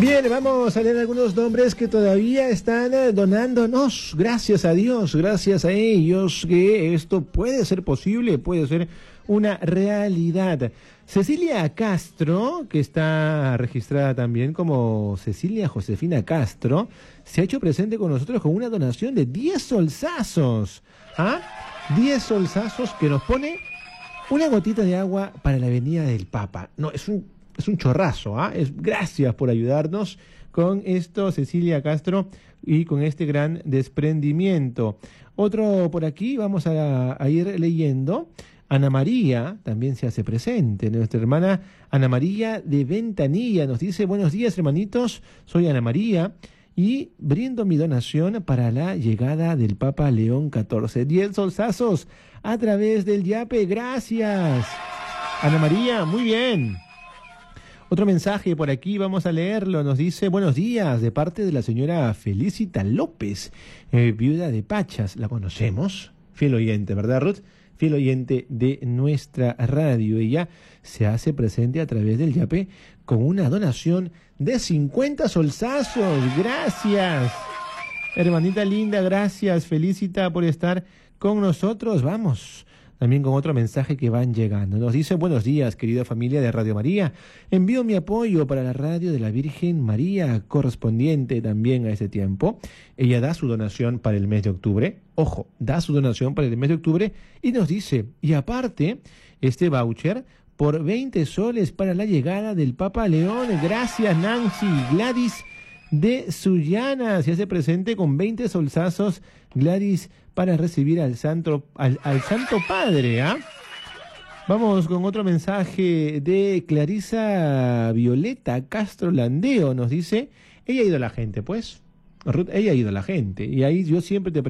Bien, vamos a leer algunos nombres que todavía están donándonos. Gracias a Dios, gracias a ellos, que esto puede ser posible, puede ser una realidad. Cecilia Castro, que está registrada también como Cecilia Josefina Castro, se ha hecho presente con nosotros con una donación de 10 solsazos. ¿Ah? 10 solsazos que nos pone una gotita de agua para la venida del Papa. No, es un chorrazo, ¿ah? Gracias por ayudarnos con esto, Cecilia Castro, y con este gran desprendimiento. Otro por aquí, vamos a ir leyendo. Ana María también se hace presente. Nuestra hermana Ana María de Ventanilla nos dice: buenos días, hermanitos, soy Ana María y brindo mi donación para la llegada del Papa León XIV. 10 solsazos a través del Yape. Gracias, Ana María, muy bien. Otro mensaje por aquí, vamos a leerlo, nos dice: buenos días, de parte de la señora Felicita López, viuda de Pachas. ¿La conocemos? Fiel oyente, ¿verdad, Ruth? Fiel oyente de nuestra radio. Ella se hace presente a través del Yape con una donación de 50 solsazos. Gracias, hermanita linda, gracias, Felicita, por estar con nosotros. Vamos también con otro mensaje que van llegando. Nos dice: buenos días, querida familia de Radio María. Envío mi apoyo para la radio de la Virgen María, correspondiente también a ese tiempo. Ella da su donación para el mes de octubre. Ojo, da su donación para el mes de octubre y nos dice: y aparte, este voucher por 20 soles para la llegada del Papa León. Gracias, Nancy. Gladys de Sullana se hace presente con 20 solsazos, Gladys, para recibir al Santo Padre, ¿ah? Vamos con otro mensaje de Clarisa Violeta Castro Landeo. Nos dice: ella ha ido a la gente, pues. Ruth, ella ha ido a la gente. Y ahí yo siempre te